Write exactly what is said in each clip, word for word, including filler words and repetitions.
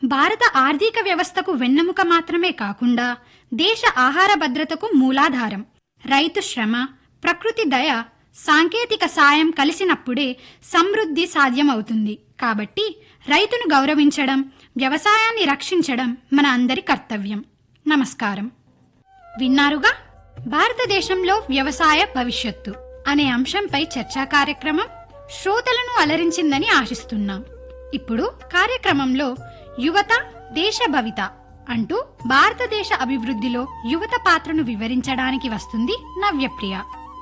భారత ఆర్థిక వ్యవస్థకు వెన్నెముక మాత్రమే కాకుండా దేశ ఆహార భద్రతకు మూలాధారం. రైతు శ్రమ, ప్రకృతి దయ, సాంకేతిక సాయం కలిసినప్పుడే సమృద్ధి సాధ్యమవుతుంది. కాబట్టి రైతును గౌరవించడం, వ్యవసాయాన్ని రక్షించడం మన అందరి కర్తవ్యం. నమస్కారం. విన్నారుగా భారతదేశంలో వ్యవసాయ భవిష్యత్తు అనే అంశంపై చర్చా కార్యక్రమం శ్రోతలను అలరించిందని ఆశిస్తున్నాం. ఇప్పుడు కార్యక్రమంలో యువత దేశ భవిత అంటూ భారతదేశ అభివృద్ధిలో యువత పాత్రను వివరించడానికి వస్తుంది నవ్యప్రియ.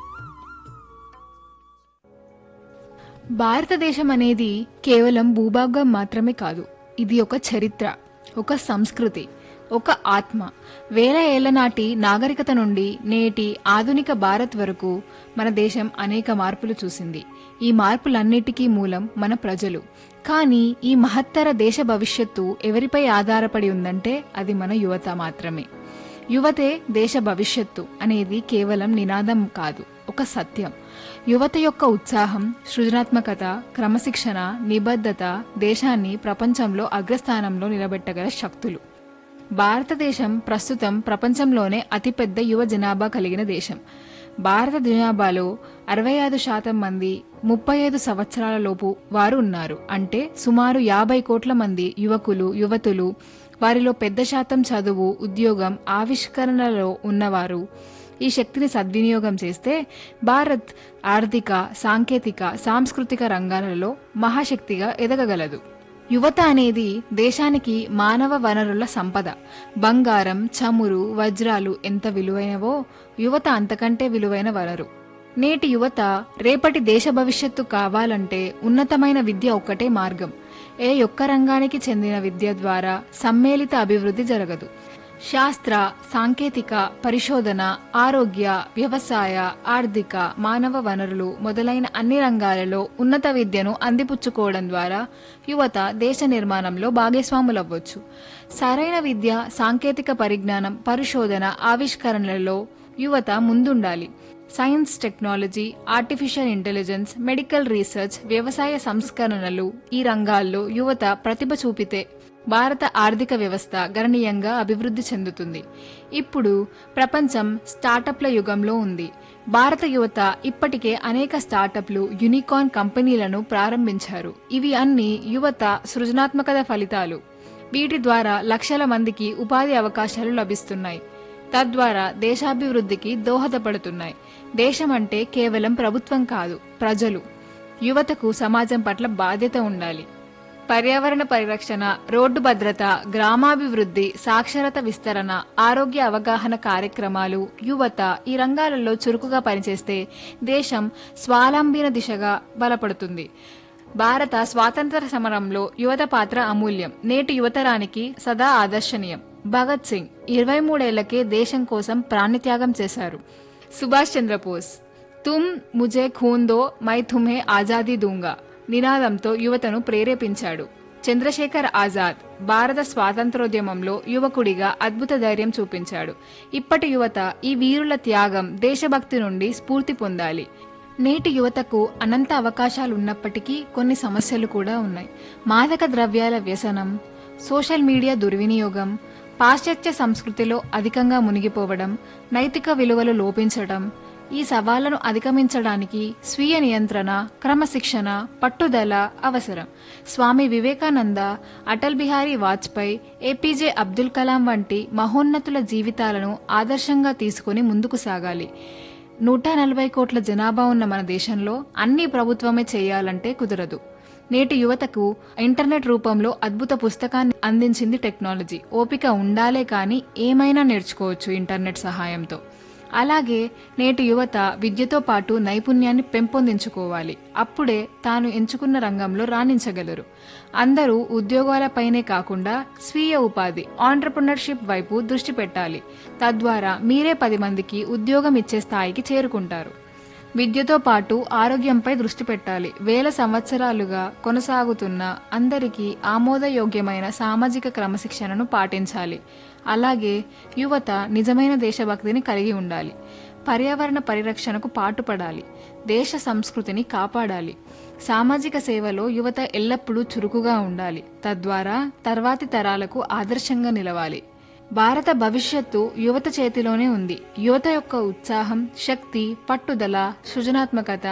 భారతదేశం అనేది కేవలం భూభాగం మాత్రమే కాదు, ఇది ఒక చరిత్ర, ఒక సంస్కృతి, ఒక ఆత్మ. వేల ఏళ్ల నాటి నాగరికత నుండి నేటి ఆధునిక భారత్ వరకు మన దేశం అనేక మార్పులు చూసింది. ఈ మార్పులన్నిటికీ మూలం మన ప్రజలు. కానీ ఈ మహత్తర దేశ భవిష్యత్తు ఎవరిపై ఆధారపడి ఉందంటే అది మన యువత మాత్రమే. యువతే దేశ భవిష్యత్తు అనేది కేవలం నినాదం కాదు, ఒక సత్యం. యువత యొక్క ఉత్సాహం, సృజనాత్మకత, క్రమశిక్షణ, నిబద్ధత దేశాన్ని ప్రపంచంలో అగ్రస్థానంలో నిలబెట్టగల శక్తులు. భారతదేశం ప్రస్తుతం ప్రపంచంలోనే అతిపెద్ద యువ జనాభా కలిగిన దేశం. భారత జనాభాలో అరవై ఐదు శాతం మంది ముప్పై ఐదు సంవత్సరాల లోపు వారు ఉన్నారు. అంటే సుమారు యాభై కోట్ల మంది యువకులు, యువతులు. వారిలో పెద్ద శాతం చదువు, ఉద్యోగం, ఆవిష్కరణలో ఉన్నవారు. ఈ శక్తిని సద్వినియోగం చేస్తే భారత్ ఆర్థిక, సాంకేతిక, సాంస్కృతిక రంగాలలో మహాశక్తిగా ఎదగగలదు. యువత అనేది దేశానికి మానవ వనరుల సంపద. బంగారం, చమురు, వజ్రాలు ఎంత విలువైనవో యువత అంతకంటే విలువైన వనరు. నేటి యువత రేపటి దేశ భవిష్యత్తు కావాలంటే ఉన్నతమైన విద్య ఒక్కటే మార్గం. ఏ ఒక్క రంగానికి చెందిన విద్య ద్వారా సమ్మేళిత అభివృద్ధి జరగదు. శాస్త్ర, సాంకేతిక, పరిశోధన, ఆరోగ్య, వ్యవసాయ, ఆర్థిక, మానవ వనరులు మొదలైన అన్ని రంగాలలో ఉన్నత విద్యను అందిపుచ్చుకోవడం ద్వారా యువత దేశ నిర్మాణంలో భాగస్వాములవ్వచ్చు. సరైన విద్య, సాంకేతిక పరిజ్ఞానం, పరిశోధన, ఆవిష్కరణలలో యువత ముందుండాలి. Science, technology, artificial intelligence, medical research, వ్యవసాయ సంస్కరణలు ఈ రంగాల్లో యువత ప్రతిభ చూపితే భారత ఆర్థిక వ్యవస్థ గణనీయంగా అభివృద్ధి చెందుతుంది. ఇప్పుడు ప్రపంచం స్టార్టప్ల యుగంలో ఉంది. భారత యువత ఇప్పటికే అనేక స్టార్టప్లు, యూనికార్న్ కంపెనీలను ప్రారంభించారు. ఇవి అన్ని యువత సృజనాత్మకత ఫలితాలు. వీటి ద్వారా లక్షల మందికి ఉపాధి అవకాశాలు లభిస్తున్నాయి. తద్వారా దేశాభివృద్ధికి దోహదపడుతున్నాయి. దేశం అంటే కేవలం ప్రభుత్వం కాదు, ప్రజలు. యువతకు సమాజం పట్ల బాధ్యత ఉండాలి. పర్యావరణ పరిరక్షణ, రోడ్డు భద్రత, గ్రామాభివృద్ధి, సాక్షరత విస్తరణ, ఆరోగ్య అవగాహన కార్యక్రమాలు, యువత ఈ రంగాలలో చురుకుగా పనిచేస్తే దేశం స్వావలంబన దిశగా బలపడుతుంది. భారత స్వాతంత్ర సమరంలో యువత పాత్ర అమూల్యం. నేటి యువతరానికి సదా ఆదర్శనీయం. భగత్ సింగ్ ఇరవై మూడేళ్లకే దేశం కోసం ప్రాణత్యాగం చేశారు. సుభాష్ చంద్రబోస్ తుమ్ ముజే ఖూన్ దో మై తుమ్హే ఆజాదీ దూంగా నినాదంతో యువతను ప్రేరేపించాడు. చంద్రశేఖర్ ఆజాద్ భారత స్వాతంత్రోద్యమంలో యువకుడిగా అద్భుత ధైర్యం చూపించాడు. ఇప్పటి యువత ఈ వీరుల త్యాగం, దేశభక్తి నుండి స్ఫూర్తి పొందాలి. నేటి యువతకు అనంత అవకాశాలున్నప్పటికీ కొన్ని సమస్యలు కూడా ఉన్నాయి. మాదక ద్రవ్యాల వ్యసనం, సోషల్ మీడియా దుర్వినియోగం, పాశ్చాత్య సంస్కృతిలో అధికంగా మునిగిపోవడం, నైతిక విలువలు లోపించడం. ఈ సవాళ్లను అధిగమించడానికి స్వీయ నియంత్రణ, క్రమశిక్షణ, పట్టుదల అవసరం. స్వామి వివేకానంద, అటల్ బిహారీ వాజ్పేయి, ఏపీజే అబ్దుల్ కలాం వంటి మహోన్నతుల జీవితాలను ఆదర్శంగా తీసుకుని ముందుకు సాగాలి. నూట నలభై కోట్ల జనాభా ఉన్న మన దేశంలో అన్ని ప్రభుత్వమే చేయాలంటే కుదరదు. నేటి యువతకు ఇంటర్నెట్ రూపంలో అద్భుత పుస్తకాన్ని అందించింది టెక్నాలజీ. ఓపిక ఉండాలే కానీ ఏమైనా నేర్చుకోవచ్చు ఇంటర్నెట్ సహాయంతో. అలాగే నేటి యువత విద్యతో పాటు నైపుణ్యాన్ని పెంపొందించుకోవాలి. అప్పుడే తాను ఎంచుకున్న రంగంలో రాణించగలరు. అందరూ ఉద్యోగాలపైనే కాకుండా స్వీయ ఉపాధి, ఆంటర్‌ప్రెన్యూర్‌షిప్ వైపు దృష్టి పెట్టాలి. తద్వారా మీరే పది మందికి ఉద్యోగం ఇచ్చే స్థాయికి చేరుకుంటారు. విద్యతో పాటు ఆరోగ్యంపై దృష్టి పెట్టాలి. వేల సంవత్సరాలుగా కొనసాగుతున్న అందరికీ ఆమోదయోగ్యమైన సామాజిక క్రమశిక్షణను పాటించాలి. అలాగే యువత నిజమైన దేశభక్తిని కలిగి ఉండాలి. పర్యావరణ పరిరక్షణకు పాటుపడాలి. దేశ సంస్కృతిని కాపాడాలి. సామాజిక సేవలో యువత ఎల్లప్పుడూ చురుకుగా ఉండాలి. తద్వారా తర్వాతి తరాలకు ఆదర్శంగా నిలవాలి. భారత భవిష్యత్తు యువత చేతిలోనే ఉంది. యువత యొక్క ఉత్సాహం, శక్తి, పట్టుదల, సృజనాత్మకత